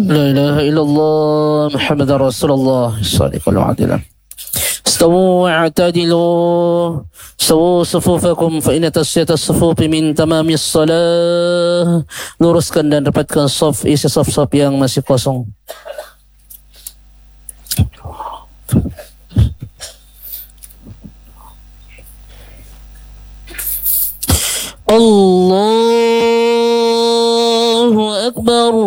لا إله إلا الله محمد رسول الله الصادق الوعد. استووا واعتدلوا سووا صفوفكم فإن tasfiyat as-sufuf min tamamis salah. Luruskan dan rapatkan saf, isi saf-saf yang masih kosong. Allahu Akbar.